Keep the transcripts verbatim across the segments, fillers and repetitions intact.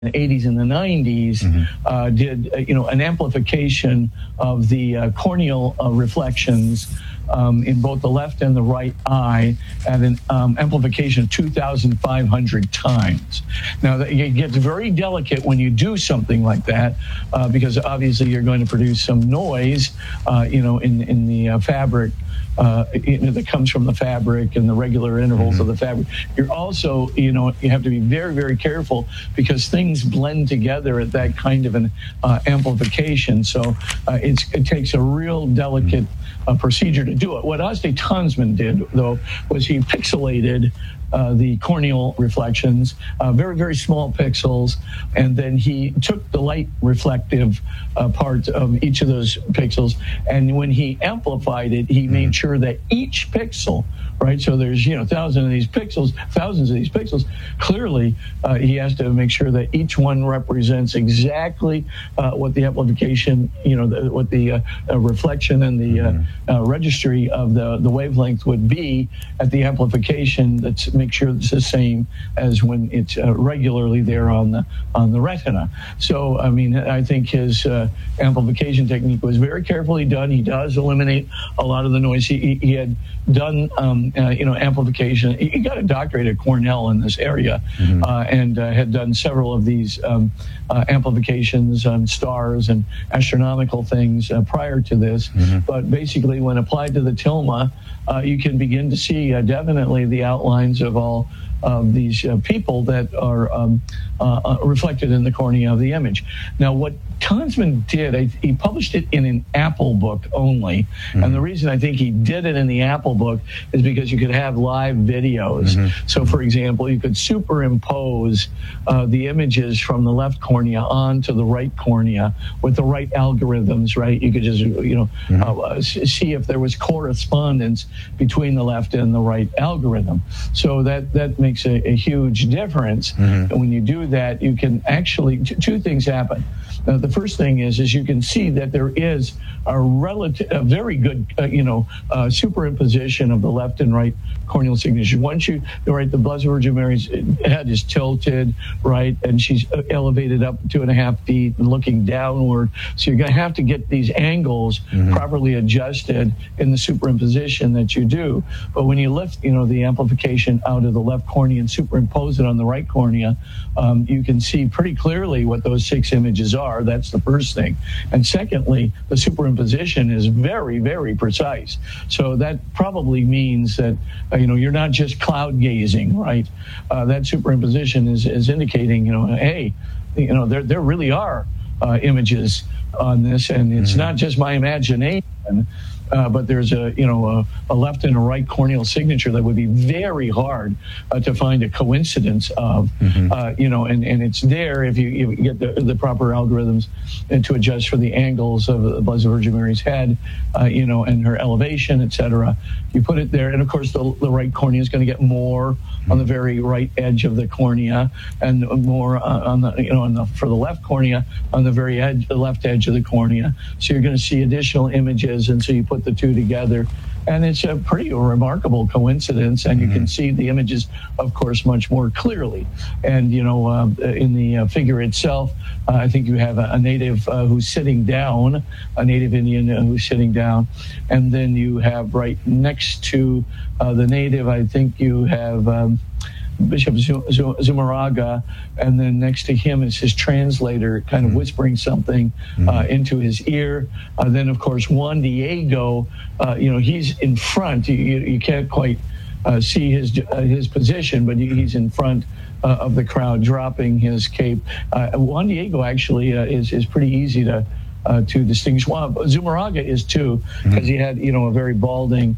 the eighties and the nineties, mm-hmm. uh, did, uh, you know, an amplification of the uh, corneal uh, reflections um, in both the left and the right eye at an um, amplification of two thousand five hundred times. Now, that it gets very delicate when you do something like that, uh, because obviously you're going to produce some noise, uh, you know, in, in the uh, fabric. Uh, you know, that comes from the fabric and the regular intervals mm-hmm. of the fabric. You're also, you know, you have to be very, very careful because things blend together at that kind of an uh, amplification. So uh, it's, it takes a real delicate uh, procedure to do it. What Osty Tonsman did, though, was he pixelated Uh, the corneal reflections, uh, very, very small pixels, and then he took the light reflective uh, part of each of those pixels, and when he amplified it, he made sure that each pixel, right, so there's, you know, thousands of these pixels, thousands of these pixels, clearly uh, he has to make sure that each one represents exactly uh, what the amplification, you know, the, what the uh, uh, reflection and the uh, uh, registry of the, the wavelength would be at the amplification that's make sure it's the same as when it's uh, regularly there on the on the retina. So, I mean, I think his uh, amplification technique was very carefully done. He does eliminate a lot of the noise. He, he had done, um, uh, you know, amplification. He got a doctorate at Cornell in this area, mm-hmm. uh, and uh, had done several of these um, uh, amplifications on stars and astronomical things uh, prior to this. Mm-hmm. But basically, when applied to the tilma, uh, you can begin to see uh, definitely the outlines of all of these uh, people that are um, uh, uh, reflected in the cornea of the image. Now, what Tonsman did, I, he published it in an Apple book only. Mm-hmm. And the reason I think he did it in the Apple book is because you could have live videos. Mm-hmm. So, for example, you could superimpose uh, the images from the left cornea onto the right cornea with the right algorithms, right? You could just, you know, mm-hmm. uh, see if there was correspondence between the left and the right algorithm. So that, that makes a, a huge difference. Mm-hmm. And when you do that, you can actually, t- two things happen. Uh, the first thing is, is you can see that there is a relative, a very good, uh, you know, uh, superimposition of the left and right corneal signatures. Once you, right, the Blessed Virgin Mary's head is tilted, right, and she's elevated up two and a half feet and looking downward. So you're going to have to get these angles mm-hmm. properly adjusted in the superimposition that you do. But when you lift, you know, the amplification out of the left cornea and superimpose it on the right cornea, um, you can see pretty clearly what those six images are. That's the first thing. And secondly, the superimposition is very, very precise. So that probably means that, uh, you know, you're not just cloud gazing, right? Uh, that superimposition is, is indicating, you know, hey, you know, there, there really are uh, images on this, and it's mm-hmm. not just my imagination. Uh, but there's a, you know, a, a left and a right corneal signature that would be very hard uh, to find a coincidence of, mm-hmm. uh, you know, and, and it's there if you, you get the, the proper algorithms and to adjust for the angles of the Blessed Virgin Mary's head, uh, you know, and her elevation, et cetera. You put it there, and of course the, the right cornea is going to get more on the very right edge of the cornea, and more uh, on the, you know, on the, for the left cornea on the very edge, the left edge of the cornea. So you're going to see additional images, and so you put the two together, and it's a pretty remarkable coincidence, and you mm-hmm. can see the images, of course, much more clearly. And, you know, uh, in the uh, figure itself, uh, I think you have a, a native uh, who's sitting down, a native Indian uh, who's sitting down, and then you have right next to uh, the native, I think you have um, Bishop Zumarraga, and then next to him is his translator kind of whispering something uh, into his ear. Uh, then, of course, Juan Diego, uh, you know, he's in front. You, you can't quite uh, see his uh, his position, but he's in front uh, of the crowd dropping his cape. Uh, Juan Diego actually uh, is, is pretty easy to uh, to distinguish. Well, Zumarraga is too, because he had, you know, a very balding,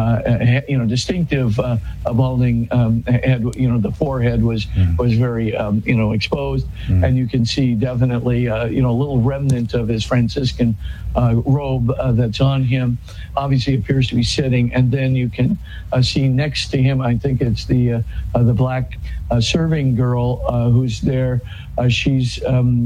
Uh, you know, distinctive uh, balding um, head. You know, the forehead was mm. was very, um, you know, exposed, mm. and you can see definitely, uh, you know, a little remnant of his Franciscan uh, robe uh, that's on him. Obviously, appears to be sitting, and then you can uh, see next to him, I think it's the uh, uh, the black uh, serving girl uh, who's there. Uh, she's um,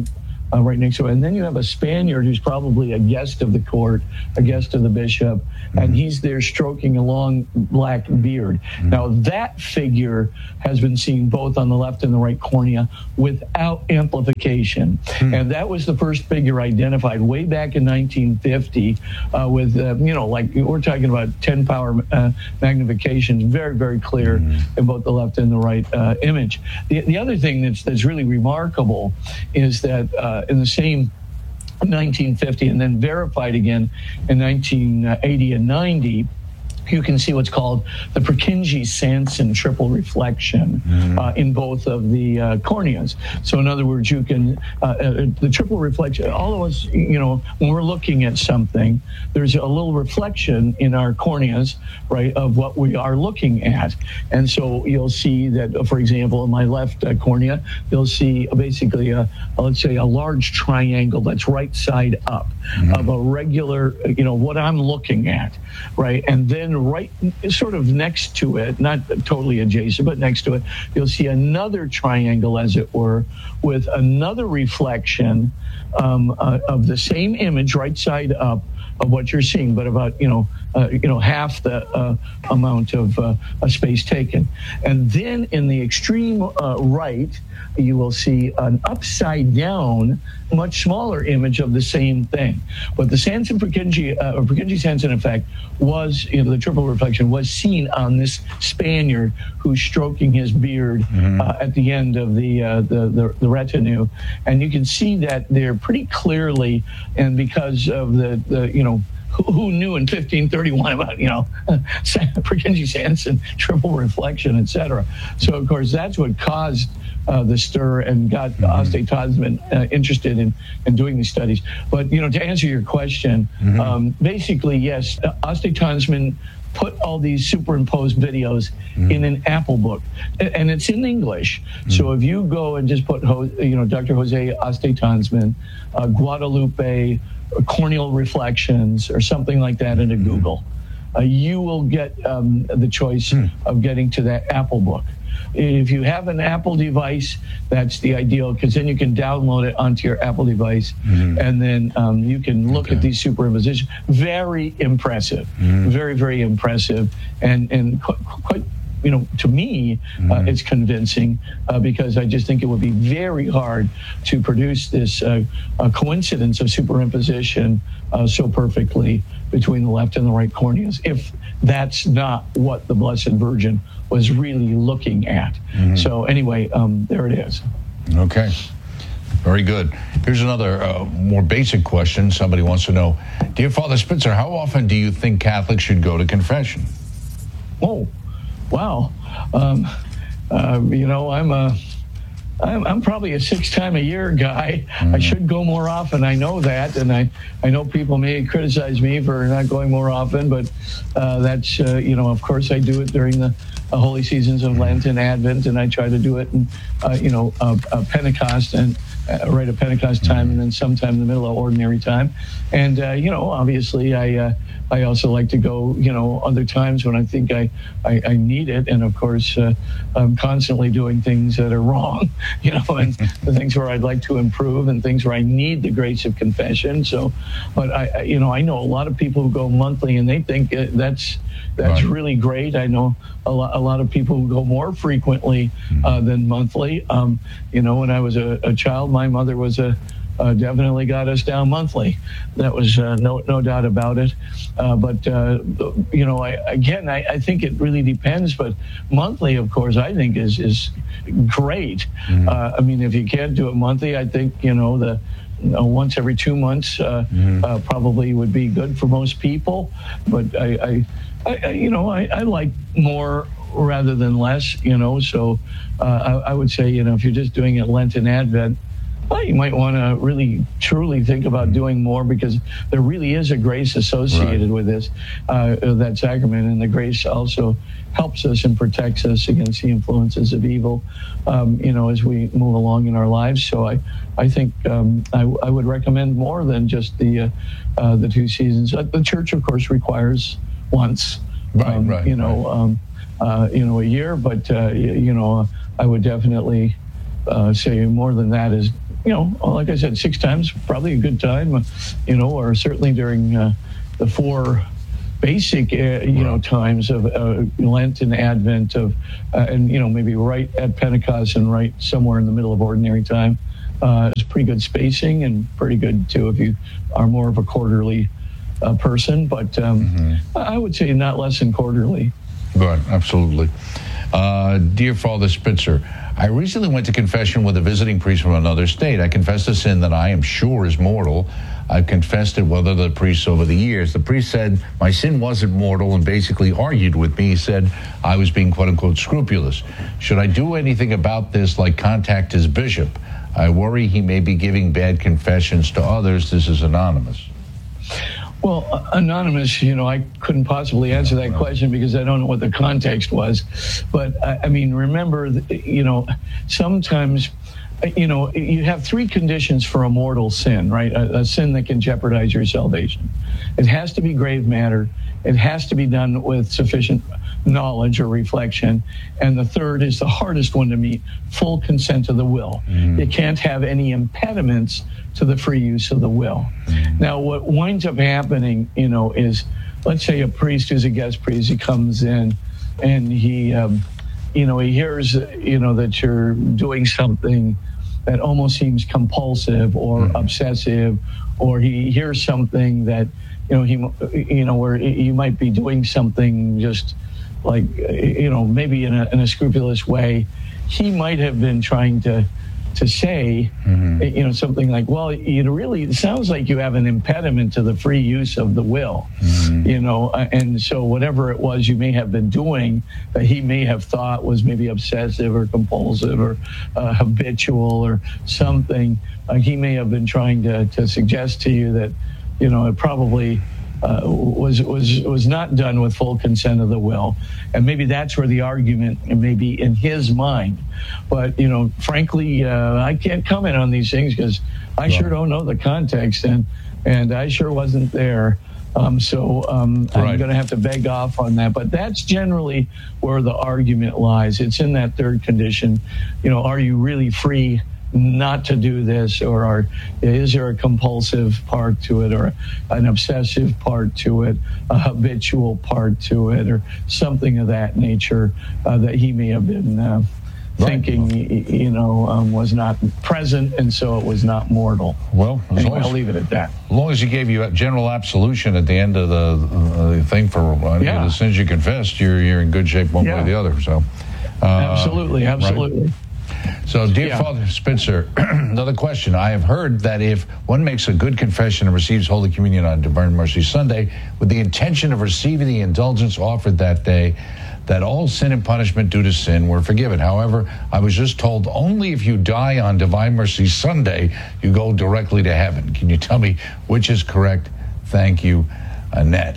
uh, right next to it. And then you have a Spaniard who's probably a guest of the court, a guest of the bishop, mm-hmm. and he's there stroking a long black beard. Mm-hmm. Now, that figure has been seen both on the left and the right cornea without amplification. Mm-hmm. And that was the first figure identified way back in nineteen fifty uh, with, uh, you know, like we're talking about ten power uh, magnification, very, very clear mm-hmm. in both the left and the right uh, image. The, the other thing that's, that's really remarkable is that uh, in the same nineteen fifty and then verified again in nineteen eighty and ninety, you can see what's called the Purkinje-Sanson triple reflection mm-hmm. uh, in both of the uh, corneas. So in other words, you can, uh, uh, the triple reflection, all of us, you know, when we're looking at something, there's a little reflection in our corneas, right, of what we are looking at. And so you'll see that, uh, for example, in my left uh, cornea, you'll see basically, a, a, let's say, a large triangle that's right side up mm-hmm. of a regular, you know, what I'm looking at, right? And then right sort of next to it, not totally adjacent, but next to it, you'll see another triangle, as it were, with another reflection um, uh, of the same image, right side up, of what you're seeing, but about, you know, uh, you know, half the uh, amount of uh, space taken. And then in the extreme uh, right, you will see an upside down, much smaller image of the same thing. But the Sanson-Purkinje, uh, or Purkinje-Sanson effect was, you know, the triple reflection was seen on this Spaniard who's stroking his beard mm-hmm. uh, at the end of the, uh, the, the the retinue. And you can see that there pretty clearly, and because of the, the you know, who knew in fifteen thirty-one about, you know, Purkinje-Sanson, triple reflection, et cetera. So, of course, that's what caused uh, the stir and got mm-hmm. Oste Tonsmann uh, interested in, in doing these studies. But, you know, to answer your question, mm-hmm. um, basically, yes, Oste Tonsmann put all these superimposed videos mm. in an Apple book, and it's in English. Mm. So if you go and just put, you know, Doctor Jose Oste Tonsmann, uh, Guadalupe, corneal reflections, or something like that into mm. Google, uh, you will get um, the choice mm. of getting to that Apple book. If you have an Apple device, that's the ideal, because then you can download it onto your Apple device, mm-hmm. and then um, you can look okay. at these superimpositions. Very impressive, mm-hmm. very, very impressive, and and quite, quite you know, to me, mm-hmm. uh, it's convincing uh, because I just think it would be very hard to produce this uh, uh, coincidence of superimposition uh, so perfectly between the left and the right corneas, if that's not what the Blessed Virgin was really looking at. Mm-hmm. So anyway, um, there it is. Okay. Very good. Here's another uh, more basic question. Somebody wants to know, dear Father Spitzer, how often do you think Catholics should go to confession? Oh, wow. Um, uh, you know, I'm a, I'm, I'm probably a six-time-a-year guy. Mm-hmm. I should go more often. I know that, and I, I know people may criticize me for not going more often, but uh, that's, uh, you know, of course I do it during the uh, holy seasons of Lent and Advent, and I try to do it in, uh, you know, uh, uh, Pentecost and uh, right at Pentecost time, and then sometime in the middle of ordinary time. And, uh, you know, obviously I uh, I also like to go, you know, other times when I think I, I, I need it. And, of course, uh, I'm constantly doing things that are wrong, you know, and the things where I'd like to improve and things where I need the grace of confession. So, but, I, I you know, I know a lot of people who go monthly and they think that's that's right. really great. I know a lot, a lot of people who go more frequently uh, than monthly. Um, you know, when I was a, a child, my mother was a Uh, definitely got us down monthly. That was uh, no no doubt about it. Uh, but uh, you know, I, again, I, I think it really depends. But monthly, of course, I think is is great. Mm-hmm. Uh, I mean, if you can't do it monthly, I think you know the you know, once every two months uh, mm-hmm. uh, probably would be good for most people. But I, I, I you know, I, I like more rather than less. You know, so uh, I, I would say you know if you're just doing it Lent and Advent, well, you might want to really, truly think about doing more, because there really is a grace associated right. with this, uh, that sacrament, and the grace also helps us and protects us against the influences of evil, um, you know, as we move along in our lives. So I, I think um, I, I would recommend more than just the, uh, uh, the two seasons. Uh, the Church, of course, requires once, right, um, right, you know, right. Um, uh, you know, a year, but uh, you know, I would definitely uh, say more than that is you know, like I said, six times, probably a good time, you know, or certainly during uh, the four basic, uh, you know, times of uh, Lent and Advent of, uh, and, you know, maybe right at Pentecost and right somewhere in the middle of ordinary time. Uh, it's pretty good spacing and pretty good, too, if you are more of a quarterly uh, person. But um, mm-hmm. I would say not less than quarterly. Right, absolutely. Uh, dear Father Spitzer, I recently went to confession with a visiting priest from another state. I confessed a sin that I am sure is mortal. I've confessed it with other priests over the years. The priest said my sin wasn't mortal and basically argued with me. He said I was being quote-unquote scrupulous. Should I do anything about this, like contact his bishop? I worry he may be giving bad confessions to others. This is anonymous. Well, uh, anonymous, you know, I couldn't possibly answer that question because I don't know what the context was. But, I, I mean, remember, you know, sometimes, you know, you have three conditions for a mortal sin, right? A, a sin that can jeopardize your salvation. It has to be grave matter. It has to be done with sufficient knowledge or reflection. And the third is the hardest one to meet, full consent of the will. Mm. You can't have any impediments to the free use of the will. Mm. Now, what winds up happening, you know, is, let's say a priest who's a guest priest, he comes in and he, um, you know, he hears, you know, that you're doing something that almost seems compulsive or mm. obsessive, or he hears something that, you know, he, you know, where you might be doing something just like, you know, maybe in a, in a scrupulous way. He might have been trying to to say, mm-hmm. you know, something like, well, it really it sounds like you have an impediment to the free use of the will, mm-hmm. you know, and so whatever it was you may have been doing that he may have thought was maybe obsessive or compulsive or uh, habitual or something, uh, he may have been trying to, to suggest to you that, you know, it probably uh, was was was not done with full consent of the will, and maybe that's where the argument may be in his mind. But you know, frankly, uh, I can't comment on these things because I sure don't know the context, and and I sure wasn't there. Um, so um, right. I'm going to have to beg off on that. But that's generally where the argument lies. It's in that third condition. You know, are you really free not to do this, or are, is there a compulsive part to it, or an obsessive part to it, a habitual part to it, or something of that nature uh, that he may have been uh, right. thinking, you know, um, was not present, and so it was not mortal. Well, as anyway, long as, I'll leave it at that. As long as he gave you a general absolution at the end of the uh, thing for uh, yeah. the sins you confessed, you're you're in good shape one yeah. way or the other. So, uh, absolutely, absolutely. Right? So, dear yeah. Father Spitzer, another question. I have heard that if one makes a good confession and receives Holy Communion on Divine Mercy Sunday with the intention of receiving the indulgence offered that day, that all sin and punishment due to sin were forgiven. However, I was just told only if you die on Divine Mercy Sunday, you go directly to heaven. Can you tell me which is correct? Thank you, Annette.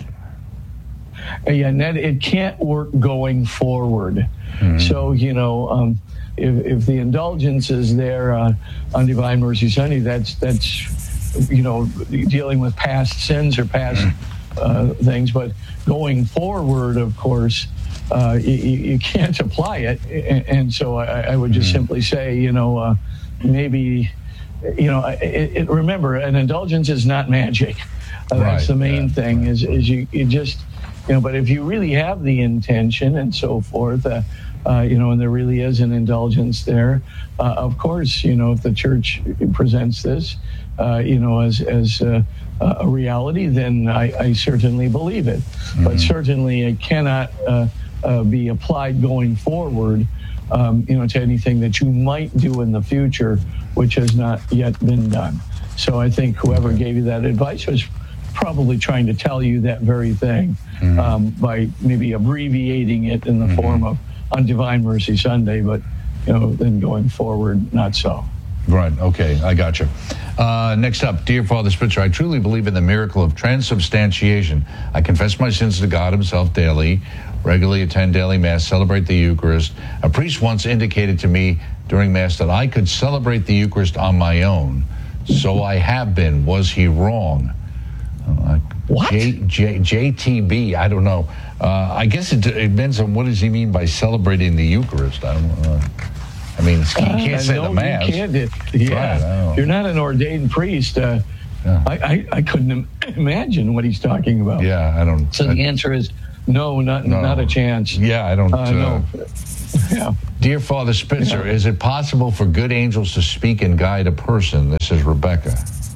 Yeah, Annette, it can't work going forward. Mm-hmm. So, you know, um, If, if the indulgence is there uh, on Divine Mercy Sunday, that's that's you know dealing with past sins or past uh, things. But going forward, of course, uh, you, you can't apply it. And, and so I, I would just mm-hmm. simply say, you know, uh, maybe, you know, it, it, remember, an indulgence is not magic. Uh, right. That's the main yeah. thing. Is is you, you just you know. But if you really have the intention and so forth. Uh, Uh, you know, and there really is an indulgence there. Uh, of course, you know, if the church presents this, uh, you know, as as uh, a reality, then I, I certainly believe it. Mm-hmm. But certainly it cannot uh, uh, be applied going forward, um, you know, to anything that you might do in the future, which has not yet been done. So I think whoever gave you that advice was probably trying to tell you that very thing mm-hmm. um, by maybe abbreviating it in the mm-hmm. form of on Divine Mercy Sunday, but, you know, then going forward, not so. Right, okay, I got you. Uh, next up, dear Father Spitzer, I truly believe in the miracle of transubstantiation. I confess my sins to God himself daily, regularly attend daily Mass, celebrate the Eucharist. A priest once indicated to me during Mass that I could celebrate the Eucharist on my own, so I have been. Was he wrong? Uh, what? J, J, J T B, I don't know. Uh, I guess it, it depends on what does he mean by celebrating the Eucharist. I don't know. I mean, you can't uh, say no, the mass. You can't. It, yeah, right, you're not an ordained priest. Uh, yeah. I, I, I couldn't im- imagine what he's talking about. Yeah, I don't. So I, the answer is no, not no. not a chance. Yeah, I don't. Uh, uh, no. Yeah. Dear Father Spitzer, yeah. is it possible for good angels to speak and guide a person? This is Rebecca.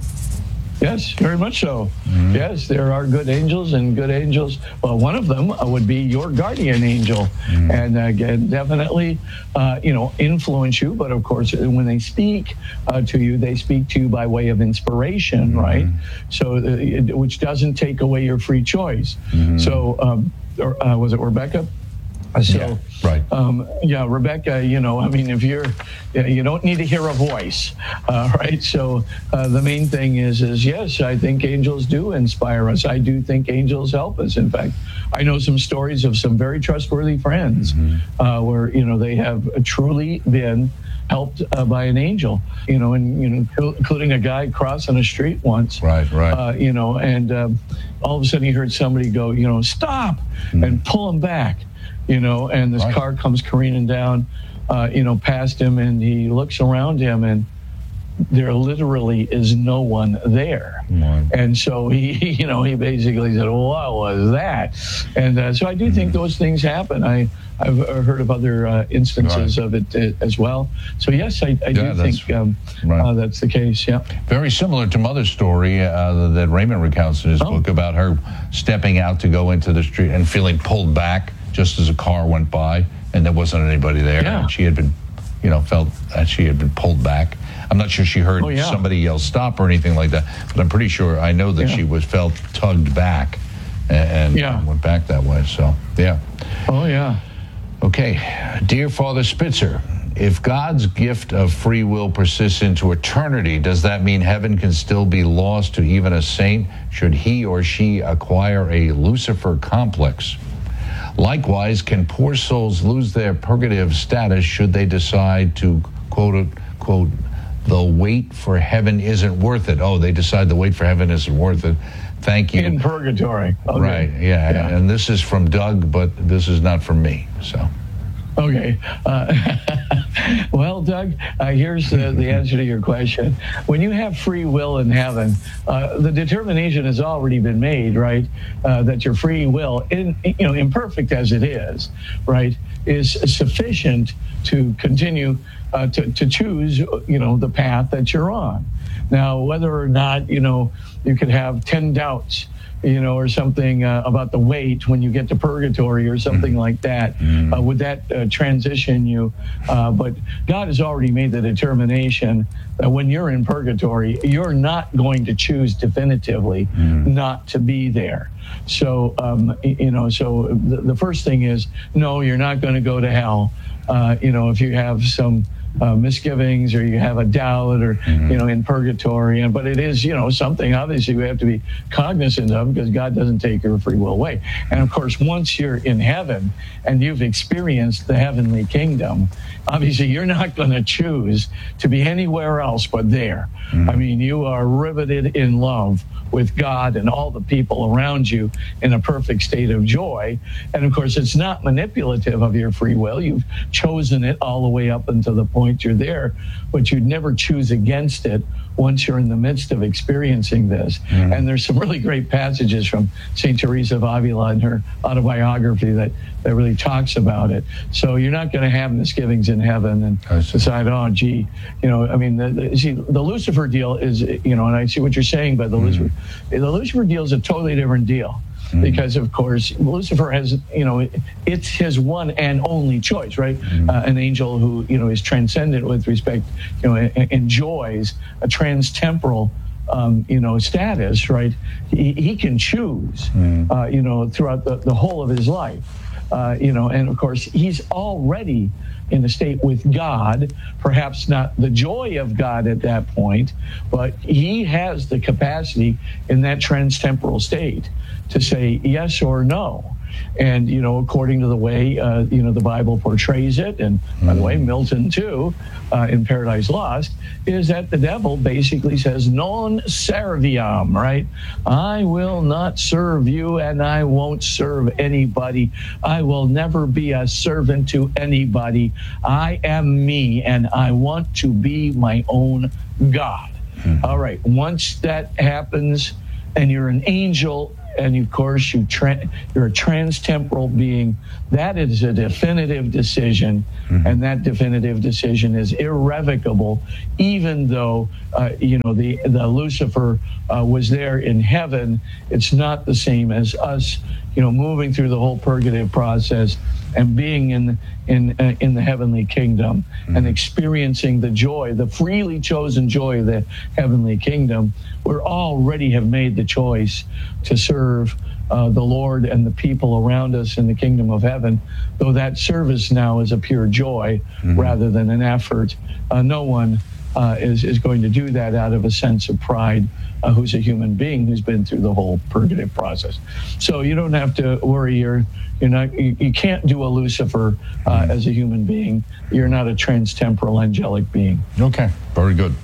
Yes, very much so. Mm-hmm. Yes, there are good angels, and good angels, well, one of them would be your guardian angel, mm-hmm. and uh, definitely, uh, you know, influence you. But of course, when they speak uh, to you, they speak to you by way of inspiration, mm-hmm. right? So, uh, it, which doesn't take away your free choice. Mm-hmm. So, um, or, uh, was it Rebecca? So, yeah, right. Um, yeah, Rebecca, you know, I mean, if you're, you don't need to hear a voice, uh, right? So uh, the main thing is, is yes, I think angels do inspire us. I do think angels help us. In fact, I know some stories of some very trustworthy friends mm-hmm. uh, where, you know, they have truly been helped uh, by an angel, you know, and, you know, including a guy crossing a street once. Right, right. Uh, you know, and um, all of a sudden he heard somebody go, you know, stop mm-hmm. and pull him back. You know, and this right. car comes careening down, uh, you know, past him, and he looks around him, and there literally is no one there. Mm-hmm. And so he, you know, he basically said, what was that? And uh, so I do mm-hmm. think those things happen. I, I've heard of other uh, instances right. of it uh, as well. So, yes, I, I yeah, do think um, right. uh, that's the case, yeah. Very similar to Mother's story uh, that Raymond recounts in his oh. book about her stepping out to go into the street and feeling pulled back just as a car went by, and there wasn't anybody there. Yeah. And she had been, you know, felt that she had been pulled back. I'm not sure she heard oh, yeah. somebody yell stop or anything like that, but I'm pretty sure, I know that yeah. she was felt tugged back and, and yeah. went back that way. So, yeah. Oh, yeah. Okay. Dear Father Spitzer, if God's gift of free will persists into eternity, does that mean heaven can still be lost to even a saint should he or she acquire a Lucifer complex? Likewise, can poor souls lose their purgative status should they decide to, quote, unquote, the wait for heaven isn't worth it? Oh, they decide the wait for heaven isn't worth it. Thank you. In purgatory. Okay. Right, yeah, yeah. And this is from Doug, but this is not from me, so. Okay. Uh, well, Doug, uh, here's uh, the answer to your question. When you have free will in heaven, uh, the determination has already been made, right? Uh, that your free will, in, you know, imperfect as it is, right, is sufficient to continue uh, to, to choose, you know, the path that you're on. Now, whether or not, you know, you could have ten doubts, you know, or something uh, about the weight when you get to purgatory or something mm. like that. Mm. Uh, would that uh, transition you? Uh, but God has already made the determination that when you're in purgatory, you're not going to choose definitively mm. not to be there. So, um, you know, so the, the first thing is, no, you're not going to go to hell. Uh, you know, if you have some Uh, misgivings or you have a doubt or, mm-hmm. you know, in purgatory. And but it is, you know, something obviously we have to be cognizant of because God doesn't take your free will away. And of course, once you're in heaven and you've experienced the heavenly kingdom, obviously you're not going to choose to be anywhere else but there. Mm-hmm. I mean, you are riveted in love with God and all the people around you in a perfect state of joy. And of course, it's not manipulative of your free will. You've chosen it all the way up until the point you're there, but you'd never choose against it once you're in the midst of experiencing this. Mm-hmm. And there's some really great passages from Saint Teresa of Avila in her autobiography that, that really talks about it. So you're not going to have misgivings in heaven and decide, oh, gee, you know, I mean, the, the, see, the Lucifer deal is, you know, and I see what you're saying, but the mm-hmm. Lucifer, the Lucifer deal is a totally different deal. Because, of course, Lucifer has, you know, it's his one and only choice, right? Mm-hmm. Uh, an angel who, you know, is transcendent with respect, you know, a- enjoys a trans-temporal, um, you know, status, right? He, he can choose, mm-hmm. uh, you know, throughout the, the whole of his life, uh, you know, and, of course, he's already in a state with God, perhaps not the joy of God at that point, but he has the capacity in that trans-temporal state to say yes or no. And, you know, according to the way, uh, you know, the Bible portrays it, and by the way, Milton too, uh, in Paradise Lost, is that the devil basically says, non serviam, right? I will not serve you, and I won't serve anybody. I will never be a servant to anybody. I am me, and I want to be my own God. Mm-hmm. All right, once that happens, and you're an angel, and of course you tra- you're a transtemporal being, that is a definitive decision, mm-hmm. and that definitive decision is irrevocable, even though uh, you know the the Lucifer uh, was there in heaven. It's not the same as us, you know, moving through the whole purgative process and being in in uh, in the heavenly kingdom, mm-hmm. and experiencing the joy, the freely chosen joy of the heavenly kingdom. We already have made the choice to serve uh, the Lord and the people around us in the kingdom of heaven, though that service now is a pure joy, mm-hmm. rather than an effort. Uh, no one uh, is, is going to do that out of a sense of pride, uh, who's a human being who's been through the whole purgative process. So you don't have to worry. You're, you're not, you, you can't do a Lucifer uh, mm-hmm. as a human being. You're not a transtemporal angelic being. Okay, very good.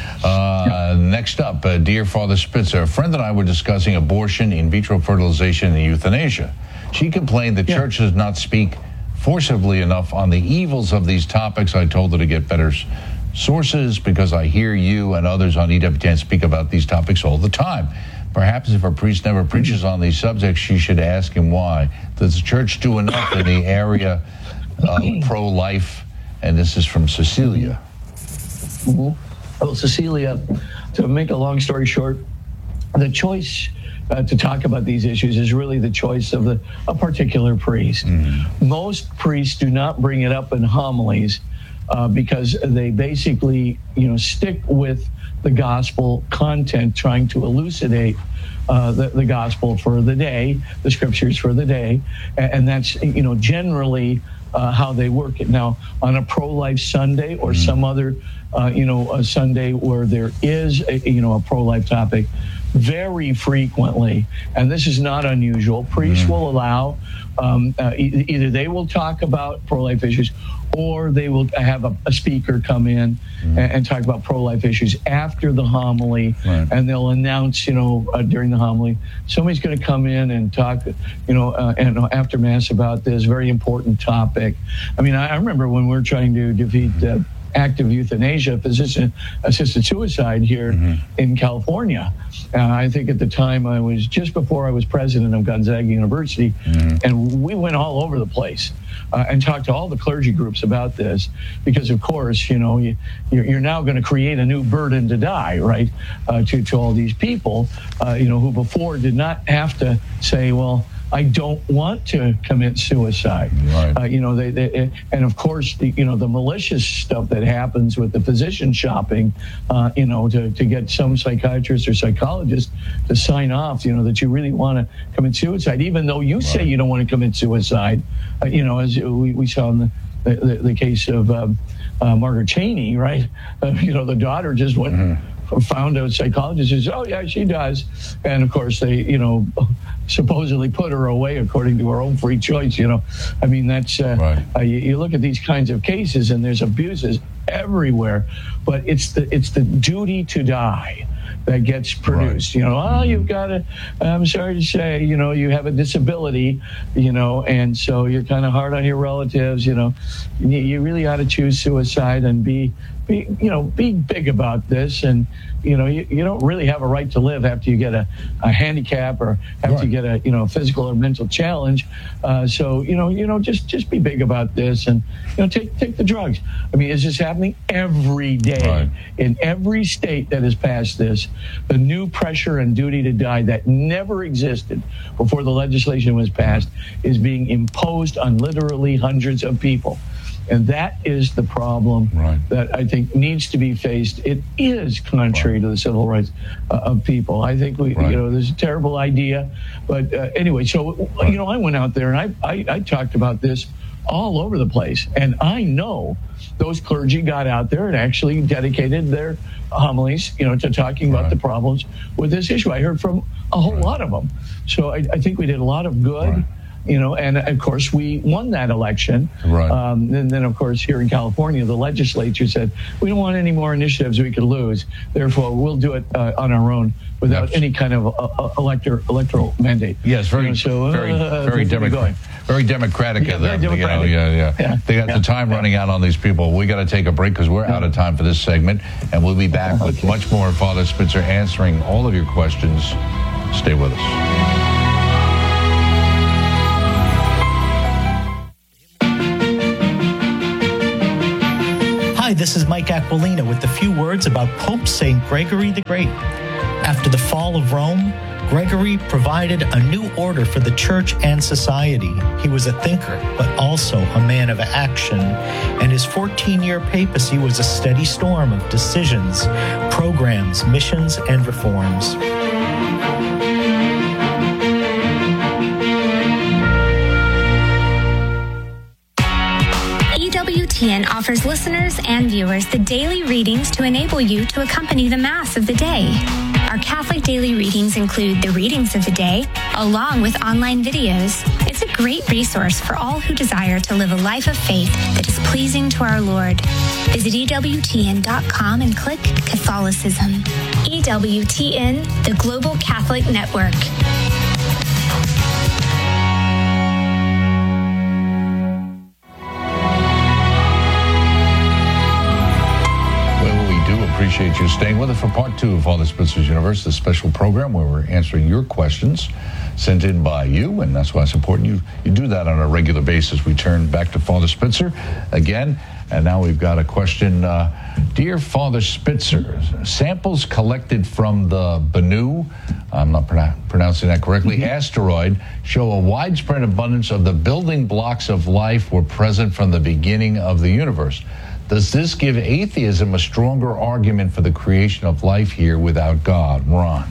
Uh, next up, uh, dear Father Spitzer, a friend and I were discussing abortion, in vitro fertilization, and euthanasia. She complained the yeah. church does not speak forcibly enough on the evils of these topics. I told her to get better s- sources because I hear you and others on E W T N speak about these topics all the time. Perhaps if a priest never preaches on these subjects, she should ask him why. Does the church do enough in the area of pro-life? And this is from Cecilia. Mm-hmm. Well, Cecilia, to make a long story short, the choice uh, to talk about these issues is really the choice of the, a particular priest. Mm-hmm. Most priests do not bring it up in homilies uh, because they basically, you know, stick with the gospel content, trying to elucidate uh, the, the gospel for the day, the scriptures for the day, and, and that's, you know, generally uh, how they work it. Now, on a pro-life Sunday or mm-hmm. some other Uh, you know, a Sunday where there is, a, you know, a pro-life topic, very frequently, and this is not unusual, priests mm-hmm. will allow, um, uh, e- either they will talk about pro-life issues, or they will have a, a speaker come in mm-hmm. and, and talk about pro-life issues after the homily, right. and they'll announce, you know, uh, during the homily, somebody's going to come in and talk, you know, uh, and after Mass about this very important topic. I mean, I, I remember when we were trying to defeat uh, active euthanasia, physician-assisted suicide here mm-hmm. in California. Uh, I think at the time I was just before I was president of Gonzaga University, mm-hmm. and we went all over the place uh, and talked to all the clergy groups about this, because of course, you know, you, you're, you're now going to create a new burden to die, right, uh, to, to all these people, uh, you know, who before did not have to say, well, I don't want to commit suicide. Right. Uh, you know, they, they, and of course, the, you know, the malicious stuff that happens with the physician shopping, uh, you know, to, to get some psychiatrist or psychologist to sign off, you know, that you really want to commit suicide, even though you right. say you don't want to commit suicide. Uh, you know, as we, we saw in the, the, the case of um, uh, Margaret Cheney, right? Uh, you know, the daughter just went. Mm-hmm. Found a psychologist who says, oh, yeah, she does. And, of course, they, you know, supposedly put her away according to her own free choice, you know. I mean, that's, uh, right. uh, you, you look at these kinds of cases and there's abuses everywhere, but it's the it's the duty to die that gets produced. Right. You know, oh, you've got a, I'm sorry to say, you know, you have a disability, you know, and so you're kind of hard on your relatives, you know. You, you really ought to choose suicide and be, be, you know, be big about this. And, you know, you, you don't really have a right to live after you get a, a handicap or after right. you get a, you know, physical or mental challenge. Uh, so, you know, you know, just just be big about this and, you know, take take the drugs. I mean, is this happening every day right. in every state that has passed this? The new pressure and duty to die that never existed before the legislation was passed is being imposed on literally hundreds of people. And that is the problem right. that I think needs to be faced. It is contrary right. to the civil rights uh, of people. I think we, right. you know, there's a terrible idea. But uh, anyway, so, right. you know, I went out there and I, I, I talked about this all over the place. And I know those clergy got out there and actually dedicated their homilies, you know, to talking right. about the problems with this issue. I heard from a whole right. lot of them. So I, I think we did a lot of good. Right. you know, and of course we won that election. Right. Um, and then, of course, here in California, the legislature said, we don't want any more initiatives we could lose. Therefore, we'll do it uh, on our own without Absolutely. any kind of uh, elector, electoral mandate. Yes, very, you know, so, very, uh, very, Democrat, very democratic yeah, of them. Very democratic. You know, yeah, yeah, yeah. They got yeah. the time yeah. running out on these people. We got to take a break because we're yeah. out of time for this segment, and we'll be back okay. with much more. Father Spitzer answering all of your questions. Stay with us. Hi, this is Mike Aquilina with a few words about Pope Saint Gregory the Great. After the fall of Rome, Gregory provided a new order for the church and society. He was a thinker, but also a man of action, and his fourteen-year papacy was a steady storm of decisions, programs, missions, and reforms. E W T N offers listeners and viewers the daily readings to enable you to accompany the Mass of the day. Our Catholic daily readings include the readings of the day, along with online videos. It's a great resource for all who desire to live a life of faith that is pleasing to our Lord. Visit E W T N dot com and click Catholicism. E W T N, the Global Catholic Network. Appreciate you staying with us for part two of Father Spitzer's Universe, the special program where we're answering your questions sent in by you, and that's why it's important you, you do that on a regular basis. We turn back to Father Spitzer again, and now we've got a question. Uh, Dear Father Spitzer, samples collected from the Bennu, I'm not pro- pronouncing that correctly, mm-hmm. asteroid show a widespread abundance of the building blocks of life were present from the beginning of the universe. Does this give atheism a stronger argument for the creation of life here without God? Ron.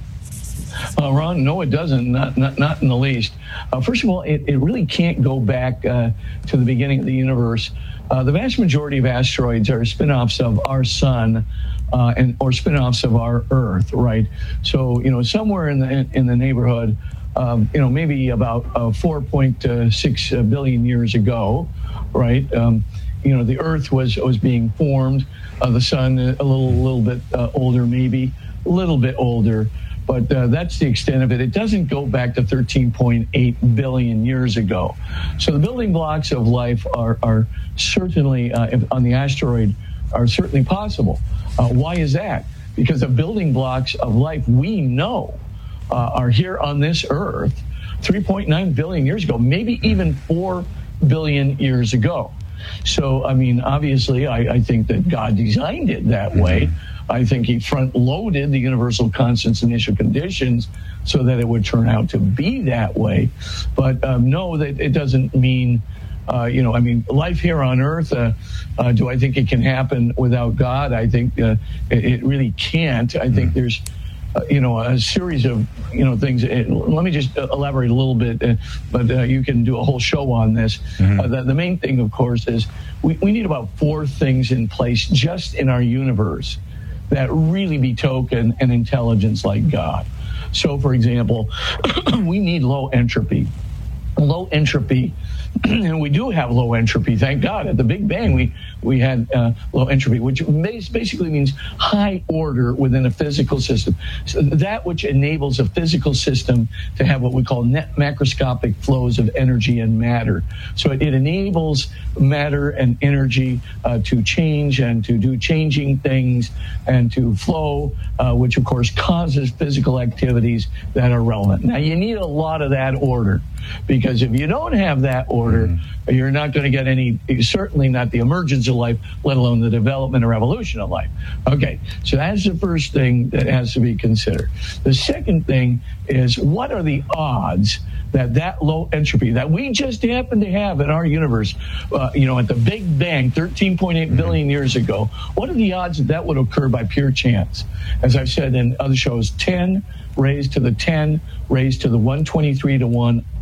Uh, Ron, no, it doesn't. Not not, not in the least. Uh, first of all, it, it really can't go back uh, to the beginning of the universe. Uh, the vast majority of asteroids are spin-offs of our sun uh, and or spin-offs of our Earth, right? So, you know, somewhere in the in the neighborhood, um, you know, maybe about uh, four point six billion years ago, right? Um, You know, the Earth was was being formed, uh, the Sun a little little bit uh, older, maybe a little bit older, but uh, that's the extent of it. It doesn't go back to thirteen point eight billion years ago. So the building blocks of life are are certainly uh, on the asteroid are certainly possible. Uh, why is that? Because the building blocks of life we know uh, are here on this Earth three point nine billion years ago, maybe even four billion years ago. So, I mean, obviously, I, I think that God designed it that way. Mm-hmm. I think he front-loaded the universal constants initial conditions so that it would turn out to be that way. But um, no, that it doesn't mean, uh, you know, I mean, life here on Earth, uh, uh, do I think it can happen without God? I think uh, it, it really can't. I think mm-hmm. there's Uh, you know, a series of, you know, things. Uh, let me just uh, elaborate a little bit, uh, but uh, you can do a whole show on this. Mm-hmm. Uh, the, the main thing, of course, is we, we need about four things in place just in our universe that really betoken an intelligence like God. So, for example, we need low entropy. Low entropy, and we do have low entropy, thank God. At the Big Bang, we, we had uh, low entropy, which basically means high order within a physical system. So that which enables a physical system to have what we call net macroscopic flows of energy and matter. So it, it enables matter and energy uh, to change and to do changing things and to flow, uh, which of course causes physical activities that are relevant. Now, you need a lot of that order, because if you don't have that order, mm-hmm. you're not going to get any, certainly not the emergence of life, let alone the development or evolution of life. Okay, so that's the first thing that has to be considered. The second thing is, what are the odds that that low entropy that we just happen to have in our universe, uh, you know, at the Big Bang, thirteen point eight billion years ago, what are the odds that that would occur by pure chance? As I've said in other shows, ten raised to the ten raised to the one twenty-three to one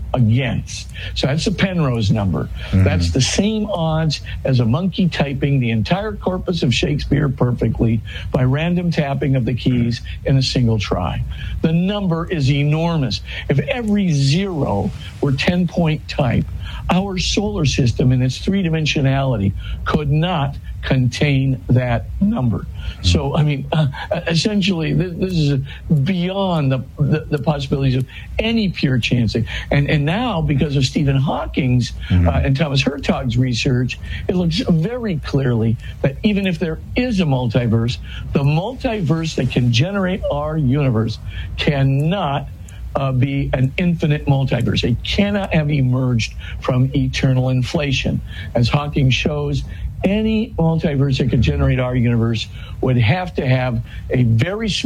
against. So that's the Penrose number. Mm-hmm. That's the same odds as a monkey typing the entire corpus of Shakespeare perfectly by random tapping of the keys in a single try. The number is enormous. If every zero were ten-point type, our solar system in its three-dimensionality could not contain that number. So, I mean, uh, essentially, this, this is beyond the, the, the possibilities of any pure chancing. And and now, because of Stephen Hawking's mm-hmm. uh, and Thomas Hertog's research, it looks very clearly that even if there is a multiverse, the multiverse that can generate our universe cannot Uh, be an infinite multiverse. It cannot have emerged from eternal inflation. As Hawking shows, any multiverse that could generate our universe would have to have a very small